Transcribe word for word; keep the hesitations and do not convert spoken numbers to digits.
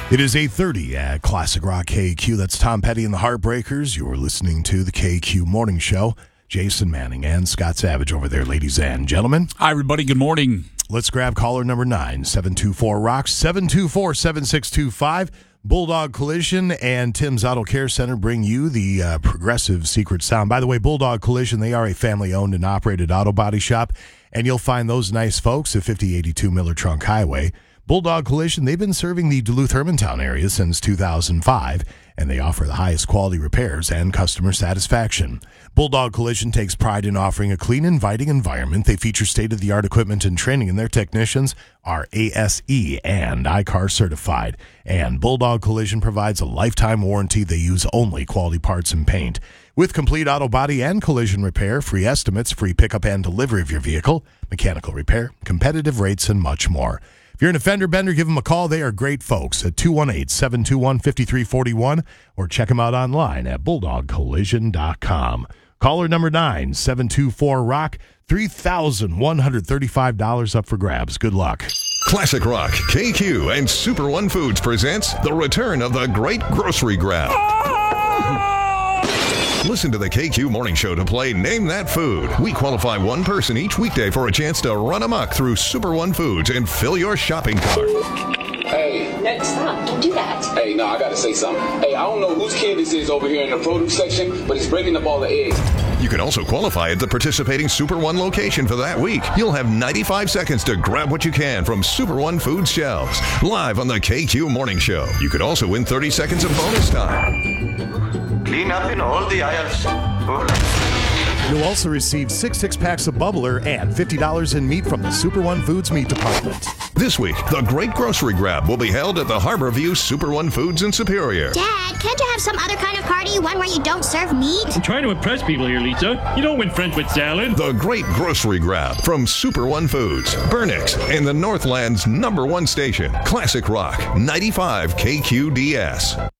It is eight thirty at Classic Rock K Q. That's Tom Petty and the Heartbreakers. You're listening to the K Q Morning Show. Jason Manning and Scott Savage over there, ladies and gentlemen. Hi, everybody. Good morning. Let's grab caller number nine, seven two four ROCK, seven two four, seven six two five. Bulldog Collision and Tim's Auto Care Center bring you the uh, Progressive Secret Sound. By the way, Bulldog Collision, they are a family-owned and operated auto body shop, and you'll find those nice folks at fifty eighty-two Miller Trunk Highway. Bulldog Collision, they've been serving the Duluth-Hermantown area since two thousand five, and they offer the highest quality repairs and customer satisfaction. Bulldog Collision takes pride in offering a clean, inviting environment. They feature state-of-the-art equipment and training, and their technicians are A S E and I C A R certified. And Bulldog Collision provides a lifetime warranty. They use only quality parts and paint. With complete auto body and collision repair, free estimates, free pickup and delivery of your vehicle, mechanical repair, competitive rates, and much more. If you're an offender bender, give them a call. They are great folks at two one eight, seven two one, five three four one or check them out online at bulldog collision dot com. Caller number nine, seven two four ROCK, three thousand one hundred thirty-five dollars up for grabs. Good luck. Classic Rock, K Q, and Super One Foods presents the return of the Great Grocery Grab. Listen to the K Q Morning Show to play Name That Food. We qualify one person each weekday for a chance to run amok through Super One Foods and fill your shopping cart. Hey. No, stop. Don't do that. Hey, no, I gotta say something. Hey, I don't know whose kid this is over here in the produce section, but it's breaking up all the eggs. You can also qualify at the participating Super One location for that week. You'll have ninety-five seconds to grab what you can from Super One Foods shelves. Live on the K Q Morning Show. You could also win thirty seconds of bonus time. Clean up in all the aisles. You'll also receive six six-packs of Bubbler and fifty dollars in meat from the Super One Foods Meat Department. This week, the Great Grocery Grab will be held at the Harborview Super One Foods in Superior. Dad, can't you have some other kind of party, one where you don't serve meat? I'm trying to impress people here, Lisa. You don't win friends with salad. The Great Grocery Grab from Super One Foods, Burnix, and the Northland's number one station, Classic Rock, ninety-five K Q D S.